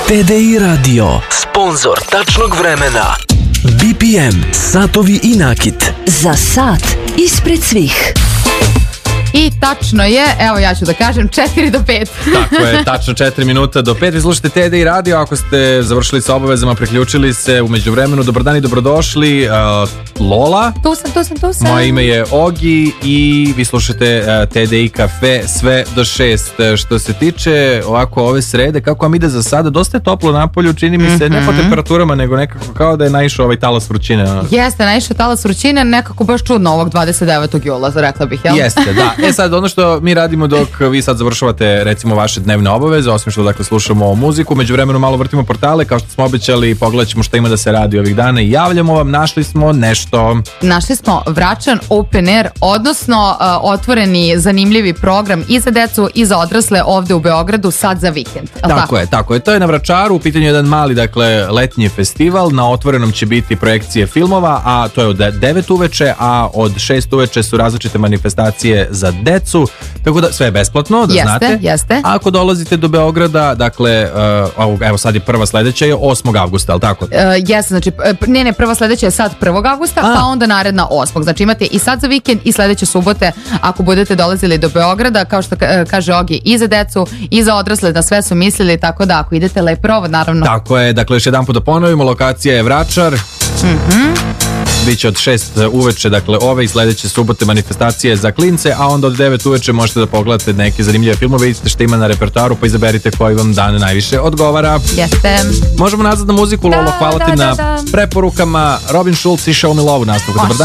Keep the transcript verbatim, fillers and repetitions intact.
T D I Radio, sponzor tačnog vremena. B P M, satovi i nakit. Za sat ispred svih. I tačno je, evo ja ću da kažem, četiri do pet. Tako je, tačno četiri minuta do pet. Vi slušate T D I Radio, ako ste završili sa obavezama, priključili se u međuvremenu. Dobar dan i dobrodošli. Uh, Lola. Tu sam, tu sam, tu sam. Moje ime je Ogi i vi slušate uh, T D I Cafe sve do šest. Što se tiče ovako ove srede, kako vam ide za sada, dosta je toplo napolju, čini mi se, mm-hmm. ne po temperaturama, nego nekako kao da je naišao ovaj talas vrućine. Jeste, naišao talas vrućine, nekako baš čudno ovog dvadeset devetog jula, rekla bih, jel? Jeste, da. E sad, ono što mi radimo dok vi sad završavate recimo vaše dnevne obaveze, osim što dakle slušamo muziku, međuvremenu malo vrtimo portale, kao što smo obećali, pogledat ćemo šta ima da se radi ovih dana i javljamo vam, našli smo nešto. Našli smo Vračan Open Air, odnosno uh, otvoreni zanimljivi program i za decu i za odrasle ovde u Beogradu sad za vikend. Tako, tako je, tako je. To je na Vračaru, u pitanju je jedan mali, dakle, letnji festival, na otvorenom će biti projekcije filmova, a to je od devet uveče, a od šest uveče su različite manifestacije za decu, tako da sve je besplatno, da jeste, znate. Jeste. Ako dolazite do Beograda, dakle, uh, evo sad je prva sledeća je osmog avgusta, ali tako? Uh, jeste, znači, ne, ne, prva sledeća je sad prvog avgusta, a. pa onda naredna osmog. Znači imate i sad za vikend i sledeće subote, ako budete dolazili do Beograda, kao što kaže Ogi, i za decu, i za odrasle, da sve su mislili, tako da ako idete lep provod, naravno. Tako je, dakle, još jedan put da ponovimo, lokacija je Vračar. Mhm. Biće od šest uveče, dakle ove i sledeće subote manifestacije za klince, a onda od devet uveče možete da pogledate neke zanimljive filmove, vidite šta ima na repertoaru, pa izaberite koji vam dan najviše odgovara. Jeste. Možemo nazad na muziku, Lolo, hvala da, ti da, na da. preporukama. Robin Schulz i Show Me Love u nastavku. Dobar dan.